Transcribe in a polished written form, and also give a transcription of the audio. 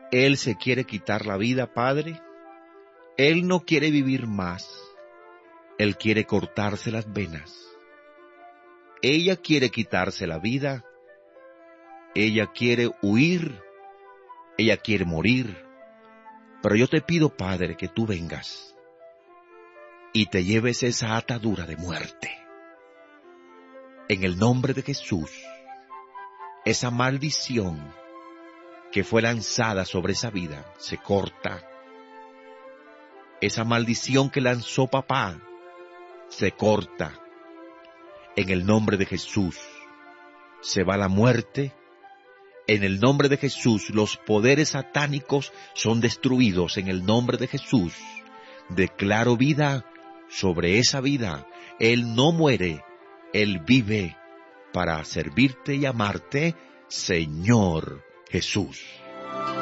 Él se quiere quitar la vida, Padre. Él no quiere vivir más. Él quiere cortarse las venas. Ella quiere quitarse la vida. Ella quiere huir. Ella quiere morir. Pero yo te pido, Padre, que tú vengas y te lleves esa atadura de muerte. En el nombre de Jesús, esa maldición que fue lanzada sobre esa vida se corta. Esa maldición que lanzó papá se corta. En el nombre de Jesús se va la muerte. En el nombre de Jesús los poderes satánicos son destruidos. En el nombre de Jesús declaro vida sobre esa vida. Él no muere, Él vive para servirte y amarte, Señor Jesús.